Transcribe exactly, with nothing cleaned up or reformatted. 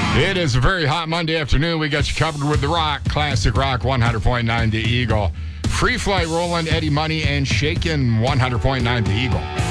It is a very hot Monday afternoon. We got you covered with The Rock, Classic Rock, one hundred point nine The Eagle. Free Flight, Roland, Eddie Money, and Shakin', one hundred point nine The Eagle.